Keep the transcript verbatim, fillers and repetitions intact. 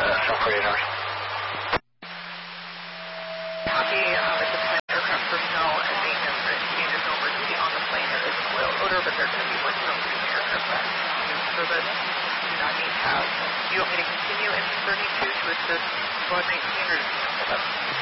seven forty-eight hours. Copy, um, it's a plane aircraft personnel and maintenance are indicated there's no emergency on the plane. There is an oil odor, but there could be work from the aircraft back to service. Do not need to have. Do you want me to continue in thirty-two to assist squad nineteen or just cancel that?